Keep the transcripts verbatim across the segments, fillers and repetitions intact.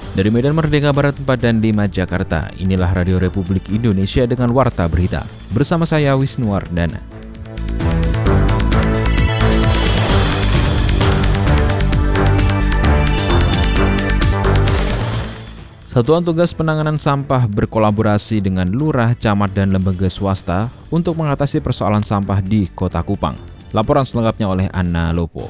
Dari Medan Merdeka Barat empat dan lima Jakarta, inilah Radio Republik Indonesia dengan Warta Berita. Bersama saya Wisnuwardana. Satuan Tugas Penanganan Sampah berkolaborasi dengan lurah, camat, dan lembaga swasta untuk mengatasi persoalan sampah di Kota Kupang. Laporan selengkapnya oleh Anna Lopo.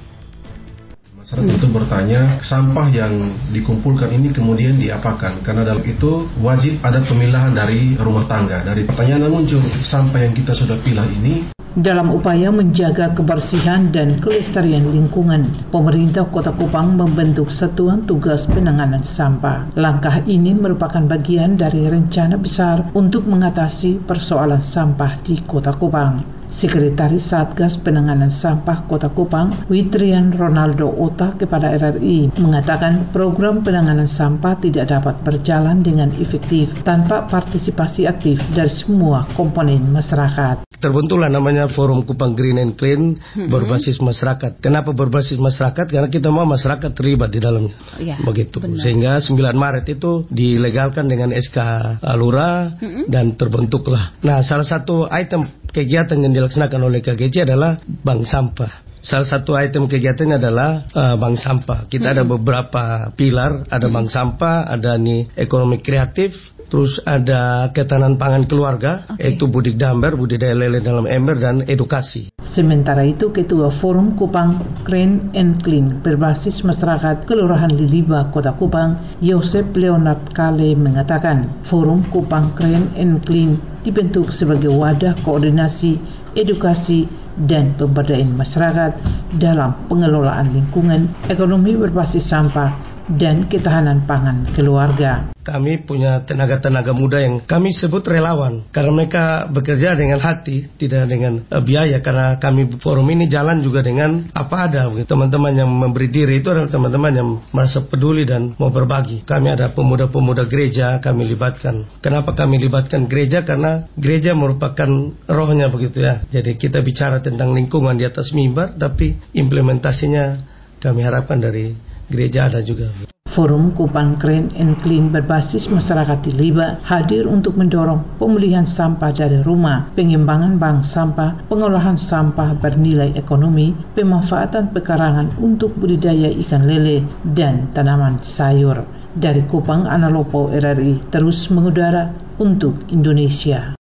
Masyarakat itu bertanya, sampah yang dikumpulkan ini kemudian diapakan? Karena dalam itu wajib ada pemilahan dari rumah tangga. Dari pertanyaan muncul, sampah yang kita sudah pilah ini. Dalam upaya menjaga kebersihan dan kelestarian lingkungan, pemerintah Kota Kupang membentuk Satuan Tugas Penanganan Sampah. Langkah ini merupakan bagian dari rencana besar untuk mengatasi persoalan sampah di Kota Kupang. Sekretaris Satgas Penanganan Sampah Kota Kupang, Witrian Ronaldo Ota kepada R R I, mengatakan program penanganan sampah tidak dapat berjalan dengan efektif tanpa partisipasi aktif dari semua komponen masyarakat. Terbentuklah namanya Forum Kupang Green and Clean mm-hmm. berbasis masyarakat. Kenapa berbasis masyarakat? Karena kita mau masyarakat terlibat di dalamnya. Ya, begitu. Benar. Sehingga sembilan Maret itu dilegalkan dengan S K Lurah mm-hmm. dan terbentuklah. Nah, salah satu item kegiatan yang dilaksanakan oleh K G C adalah bank sampah. Salah satu item kegiatannya adalah uh, bank sampah. Kita mm-hmm. ada beberapa pilar, ada mm-hmm. bank sampah, ada nih ekonomi kreatif, terus ada ketahanan pangan keluarga, okay. yaitu budik damber, budidaya lele dalam ember, dan edukasi. Sementara itu, Ketua Forum Kupang Green and Clean berbasis masyarakat Kelurahan Liliba, Kota Kupang, Yosep Leonard Kale mengatakan, Forum Kupang Green and Clean dibentuk sebagai wadah koordinasi, edukasi, dan pemberdayaan masyarakat dalam pengelolaan lingkungan, ekonomi berbasis sampah, dan ketahanan pangan keluarga. Kami punya tenaga-tenaga muda yang kami sebut relawan, karena mereka bekerja dengan hati, tidak dengan uh, biaya, karena kami forum ini jalan juga dengan apa ada. Teman-teman yang memberi diri itu adalah teman-teman yang merasa peduli dan mau berbagi. Kami ada pemuda-pemuda gereja, kami libatkan. Kenapa kami libatkan gereja? Karena gereja merupakan rohnya begitu ya. Jadi kita bicara tentang lingkungan di atas mimbar, tapi implementasinya kami harapkan dari gereja ada juga. Forum Kupang Green and Clean berbasis masyarakat di Liba hadir untuk mendorong pemulihan sampah dari rumah, pengembangan bank sampah, pengolahan sampah bernilai ekonomi, pemanfaatan pekarangan untuk budidaya ikan lele, dan tanaman sayur. Dari Kupang, Anna Lopo, R R I, terus mengudara untuk Indonesia.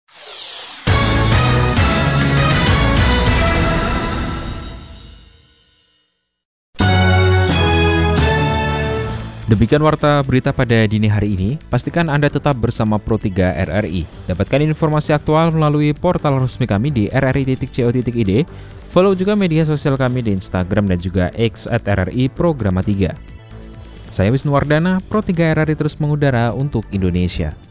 Demikian Warta Berita pada dini hari ini. Pastikan Anda tetap bersama Pro tiga R R I. Dapatkan informasi aktual melalui portal resmi kami di r r i titik co titik i d. Follow juga media sosial kami di Instagram dan juga X at R R I Programa tiga. Saya Wisnuwardana, Pro tiga R R I terus mengudara untuk Indonesia.